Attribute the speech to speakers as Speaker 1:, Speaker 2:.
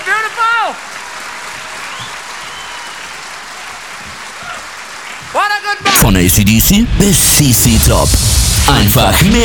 Speaker 1: beautiful? What a good band.
Speaker 2: Von AC/DC bis CC Top. Einfach mehr